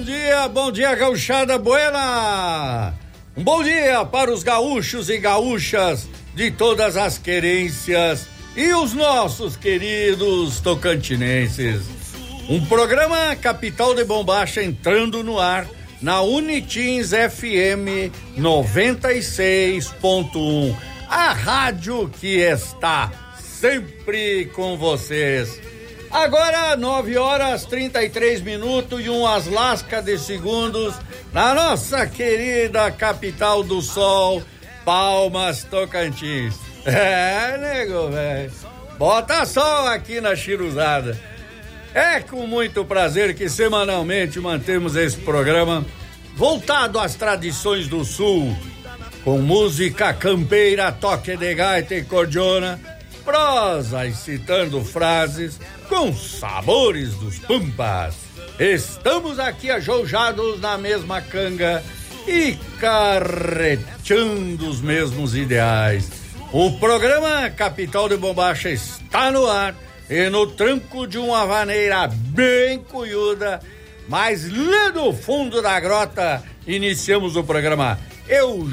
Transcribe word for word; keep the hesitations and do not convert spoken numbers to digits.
Bom dia, bom dia, gauchada buena! Um bom dia para os gaúchos e gaúchas de todas as querências e os nossos queridos tocantinenses. Um programa Capital de Bombacha entrando no ar na Unitins F M noventa e seis ponto um, a rádio que está sempre com vocês. Agora nove horas trinta e três minutos e umas lascas de segundos na nossa querida capital do sol, Palmas, Tocantins. É, nego, velho. Bota sol aqui na chiruzada. É com muito prazer que semanalmente mantemos esse programa voltado às tradições do sul, com música campeira, toque de gaita e cordiona, prosa e citando frases com sabores dos pampas. Estamos aqui ajoujados na mesma canga e carreteando os mesmos ideais. O programa Capital de Bombacha está no ar e no tranco de uma vaneira bem cunhuda, mas lá no fundo da grota iniciamos o programa. Eu